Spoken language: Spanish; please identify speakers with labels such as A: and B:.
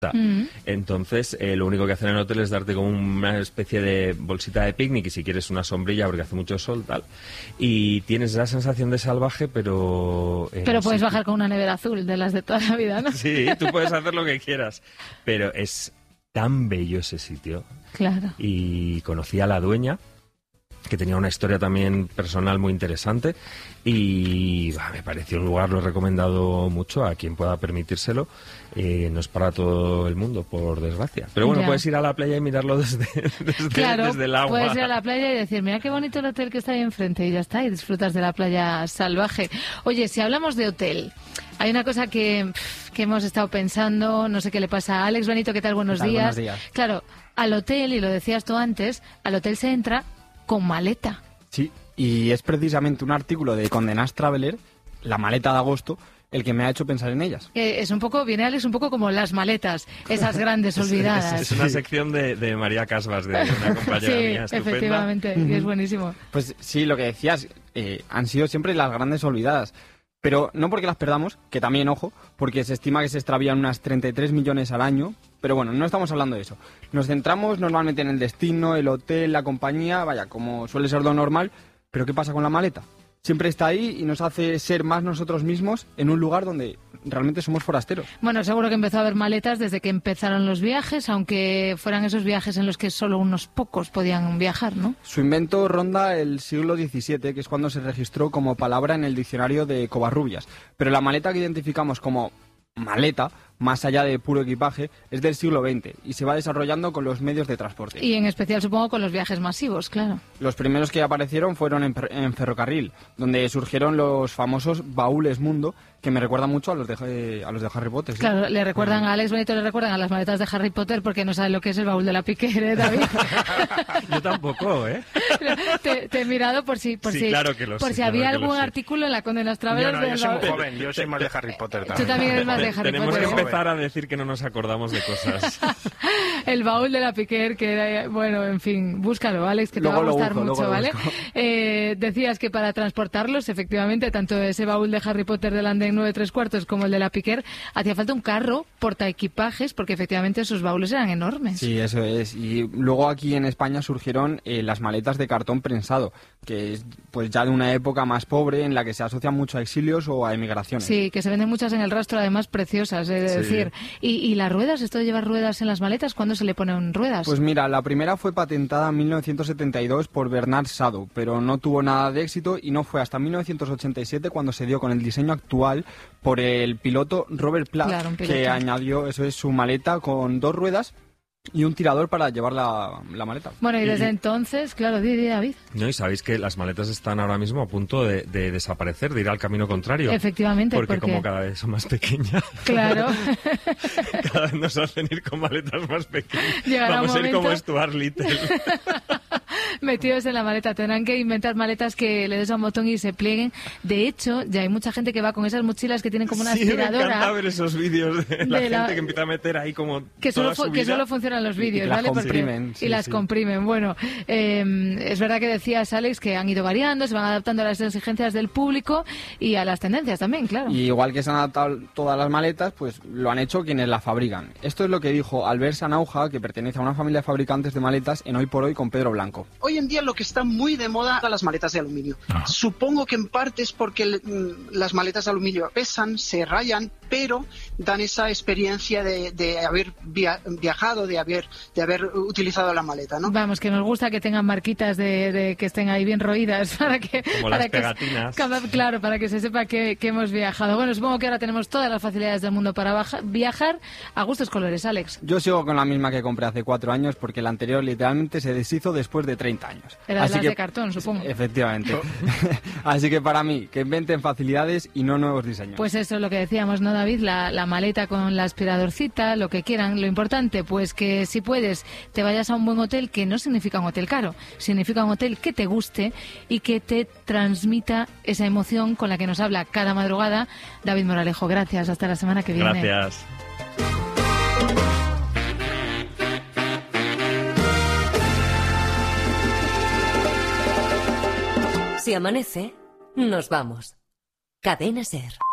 A: Entonces, lo único que hacen en el hotel es darte como una especie de bolsita de picnic y si quieres una sombrilla porque hace mucho sol, tal. Y tienes esa sensación de salvaje, pero...
B: Pero puedes bajar con una nevera azul de las de toda la vida, ¿no?
A: Sí, tú puedes hacer lo que quieras. Pero es tan bello ese sitio.
B: Claro.
A: Y conocí a la dueña, que tenía una historia también personal muy interesante y me pareció un lugar, lo he recomendado mucho a quien pueda permitírselo. No es para todo el mundo, por desgracia. Pero bueno, puedes ir a la playa y mirarlo desde el agua.
B: Puedes ir a la playa y decir, mira qué bonito el hotel que está ahí enfrente, y ya está, y disfrutas de la playa salvaje. Oye, si hablamos de hotel, hay una cosa que hemos estado pensando, no sé qué le pasa a Alex. Benito, ¿qué tal? Buenos días. Claro, al hotel, y lo decías tú antes, al hotel se entra con maleta.
C: Sí, y es precisamente un artículo de Condé Nast Traveler, la maleta de agosto, el que me ha hecho pensar en ellas.
B: Viene Alex un poco como las maletas, esas grandes olvidadas.
A: Es una sección de María Casbas, de una compañera mía estupenda.
B: Efectivamente, y es buenísimo.
C: Pues sí, lo que decías, han sido siempre las grandes olvidadas. Pero no porque las perdamos, que también, ojo, porque se estima que se extravían unas 33 millones al año. Pero bueno, no estamos hablando de eso. Nos centramos normalmente en el destino, el hotel, la compañía, vaya, como suele ser lo normal. Pero ¿qué pasa con la maleta? Siempre está ahí y nos hace ser más nosotros mismos en un lugar donde realmente somos forasteros.
B: Bueno, seguro que empezó a haber maletas desde que empezaron los viajes, aunque fueran esos viajes en los que solo unos pocos podían viajar, ¿no?
C: Su invento ronda el siglo XVII, que es cuando se registró como palabra en el diccionario de Covarrubias. Pero la maleta que identificamos como maleta, más allá de puro equipaje, es del siglo XX y se va desarrollando con los medios de transporte.
B: Y en especial, supongo, con los viajes masivos, claro.
C: Los primeros que aparecieron fueron en ferrocarril, donde surgieron los famosos baúles mundo, que me recuerdan mucho a los de Harry Potter. ¿Sí?
B: Claro, le recuerdan a Alex Benito, le recuerdan a las maletas de Harry Potter porque no sabe lo que es el baúl de la Piquer, ¿eh, David?
A: Yo tampoco, ¿eh?
B: Te he mirado por si
A: claro que lo
B: por
A: sé,
B: si
A: claro
B: había
A: que
B: algún artículo en la Condé Nast Traveler.
D: Yo soy muy joven, yo soy más de Harry Potter también.
B: Tú también eres más de Harry Potter.
A: Tenemos que empezar a decir que no nos acordamos de cosas.
B: El baúl de la Piquer, que era, bueno, en fin, búscalo, Alex, que
C: luego
B: te va a gustar mucho, ¿vale?
C: Decías
B: que para transportarlos, efectivamente, tanto ese baúl de Harry Potter del andén 9 3/4 como el de la Piquer, hacía falta un carro portaequipajes, porque efectivamente esos baúles eran enormes.
C: Sí, eso es. Y luego aquí en España surgieron las maletas de cartón prensado, que es pues ya de una época más pobre en la que se asocian mucho a exilios o a emigraciones.
B: Sí, que se venden muchas en el rastro, además preciosas, es decir. ¿Y las ruedas? ¿Esto de llevar ruedas en las maletas? ¿Cuándo se le ponen ruedas?
C: Pues mira, la primera fue patentada en 1972 por Bernard Sado, pero no tuvo nada de éxito y no fue hasta 1987 cuando se dio con el diseño actual por el piloto Robert Platt,
B: claro,
C: que añadió, eso es, su maleta con 2 ruedas y un tirador para llevar la maleta.
B: Bueno, y desde entonces, claro, David.
A: No, y sabéis que las maletas están ahora mismo a punto de desaparecer, de ir al camino contrario.
B: Efectivamente.
A: Porque como cada vez son más pequeñas.
B: Claro.
A: Cada vez nos hacen ir con maletas más pequeñas.
B: Vamos
A: a ir como Stuart Little.
B: Metidos en la maleta. Tendrán que inventar maletas que le des a un botón y se plieguen. De hecho, ya hay mucha gente que va con esas mochilas que tienen como una aspiradora.
A: Me encanta ver esos vídeos de la gente que empieza a meter ahí como
B: que solo funcionan los vídeos, ¿vale?
C: Y
B: las comprimen. Bueno, es verdad que decías, Alex, que han ido variando, se van adaptando a las exigencias del público y a las tendencias también, claro.
C: Y igual que se han adaptado todas las maletas, pues lo han hecho quienes las fabrican. Esto es lo que dijo Albert Sanauja, que pertenece a una familia de fabricantes de maletas en Hoy por Hoy con Pedro Blanco.
E: Hoy en día lo que está muy de moda son las maletas de aluminio. Supongo que en parte es porque las maletas de aluminio pesan, se rayan, pero dan esa experiencia de haber viajado, de haber utilizado la maleta, ¿no?
B: Vamos, que nos gusta que tengan marquitas de que estén ahí bien roídas para que...
A: Como las pegatinas.
B: Claro, para que se sepa que hemos viajado. Bueno, supongo que ahora tenemos todas las facilidades del mundo para viajar a gustos colores, Alex.
C: Yo sigo con la misma que compré hace 4 años porque la anterior literalmente se deshizo después de 30 años.
B: Era las de cartón, supongo.
C: Efectivamente. Así que para mí, que inventen facilidades y no nuevos diseños.
B: Pues eso es lo que decíamos, ¿no, David? La maleta con la aspiradorcita, lo que quieran. Lo importante, pues que si puedes, te vayas a un buen hotel, que no significa un hotel caro, significa un hotel que te guste y que te transmita esa emoción con la que nos habla cada madrugada David Moralejo. Gracias, hasta la semana que viene.
A: Gracias.
F: Si amanece, nos vamos. Cadena SER.